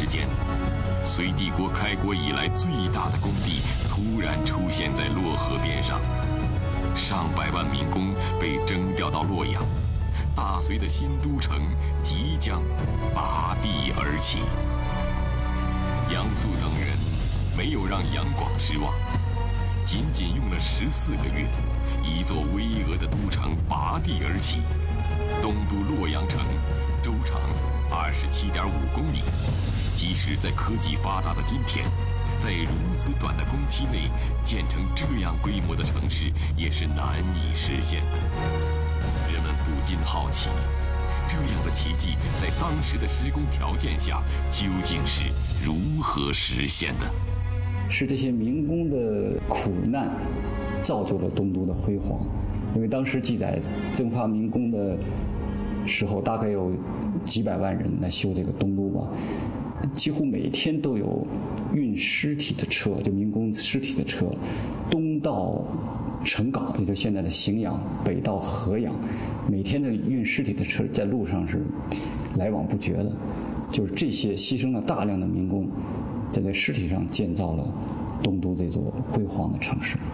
之间，隋帝国开国以来最大的工地突然出现在洛河边上，上百万民工被征调到洛阳，大隋的新都城即将拔地而起。杨素等人没有让杨广失望，仅仅用了14个月，一座巍峨的都城拔地而起。东都洛阳城周长27.5公里，即使在科技发达的今天，在如此短的工期内建成这样规模的城市也是难以实现的。人们不禁好奇，这样的奇迹在当时的施工条件下究竟是如何实现的？ 是这些民工的苦难造就了东都的辉煌。因为当时记载征发民工的时候，大概有几百万人来修这个东都吧，几乎每天都有运尸体的车，就民工尸体的车，东到成皋，也就是现在的荥阳，北到河阳，每天的运尸体的车在路上是来往不绝的。就是这些牺牲了大量的民工，在这尸体上建造了东都这座辉煌的城市。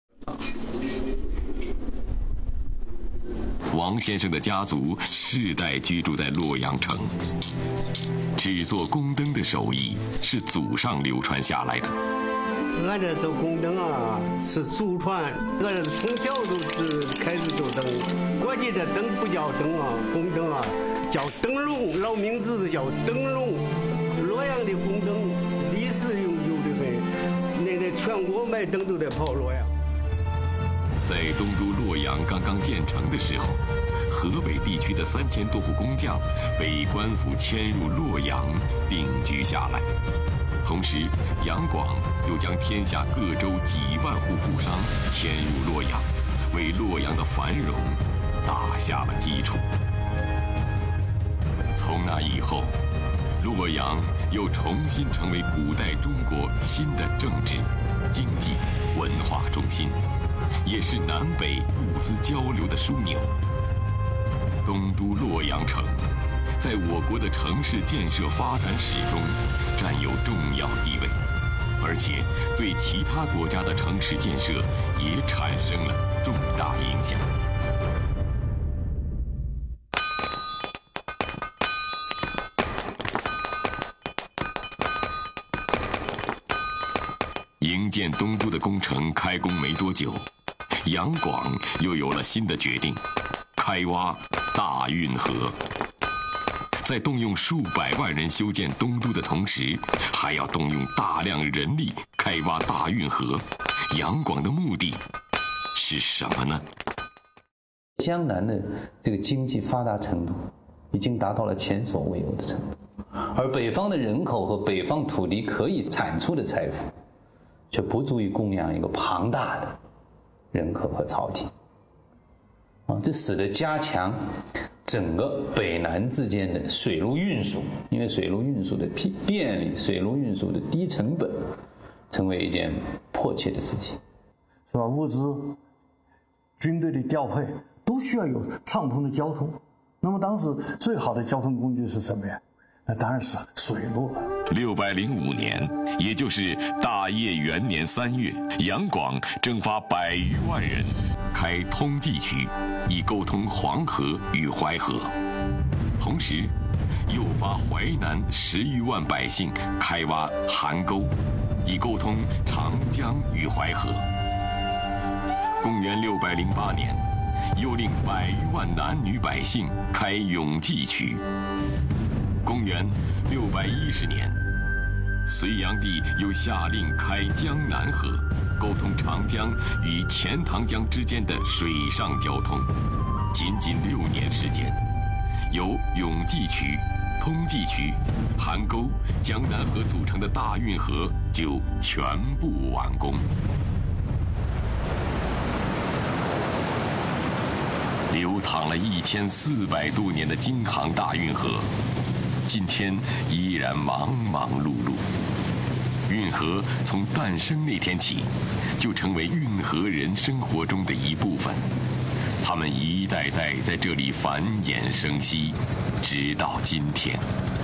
王先生的家族世代居住在洛阳城，制作宫灯的手艺是祖上流传下来的。 俺这做宫灯啊，是祖传，俺这从小就是开始做灯。国际这灯不叫灯啊，宫灯啊，叫灯笼，老名字叫灯笼。洛阳的宫灯历史悠久的很，那全国卖灯都得跑洛阳。 在东都洛阳刚刚建成的时候，河北地区的3000多户工匠被官府迁入洛阳定居下来。同时，杨广又将天下各州几万户富商迁入洛阳，为洛阳的繁荣打下了基础。从那以后，洛阳又重新成为古代中国新的政治、经济、文化中心，也是南北物资交流的枢纽。东都洛阳城在我国的城市建设发展史中占有重要地位，而且对其他国家的城市建设也产生了重大影响。营建东都的工程开工没多久，杨广又有了新的决定，开挖大运河。在动用数百万人修建东都的同时，还要动用大量人力开挖大运河。杨广的目的是什么呢？ 江南的这个经济发达程度已经达到了前所未有的程度，而北方的人口和北方土地可以产出的财富却不足以供养一个庞大的人口和朝廷。这使得加强整个北南之间的水路运输，因为水路运输的便利，水路运输的低成本，成为一件迫切的事情， 是吧？物资、军队的调配都需要有畅通的交通。那么当时最好的交通工具是什么呀？那当然是水路了。 605年，也就是大业元年3月，杨广征发100余万人，开通济渠，以沟通黄河与淮河；同时，又发淮南10余万百姓开挖邗沟，以沟通长江与淮河。公元608年，又令100余万男女百姓开永济渠。公元610年，隋炀帝又下令开江南河，沟通长江与钱塘江之间的水上交通。仅仅6年时间，由永济渠、通济渠、邗沟、江南河组成的大运河就全部完工。流淌了1400多年的京杭大运河，今天依然忙忙碌碌。运河从诞生那天起，就成为运河人生活中的一部分。他们一代代在这里繁衍生息，直到今天。